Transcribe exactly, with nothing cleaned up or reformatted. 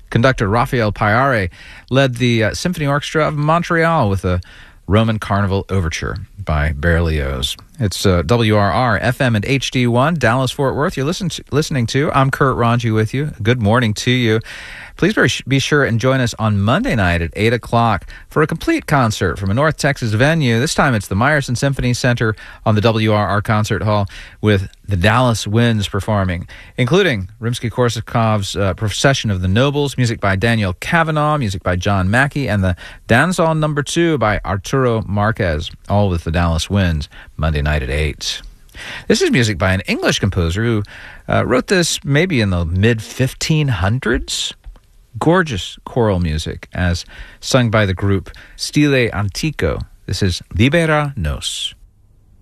Conductor Raphael Payare led the uh, Symphony Orchestra of Montreal with a Roman Carnival Overture by Berlioz. It's uh, W R R, F M and H D one, Dallas-Fort Worth. You're listen to, listening to. I'm Kurt Ranji with you. Good morning to you. Please be sure and join us on Monday night at eight o'clock for a complete concert from a North Texas venue. This time it's the Meyerson Symphony Center on the W R R Concert Hall with the Dallas Winds performing, including Rimsky-Korsakov's uh, Procession of the Nobles, music by Daniel Kavanaugh, music by John Mackey, and the Danzón Number Two by Arturo Marquez, all with the Dallas Winds, Monday night at eight. This is music by an English composer who uh, wrote this maybe in the mid fifteen hundreds. Gorgeous choral music as sung by the group Stile Antico. This is Libera Nos.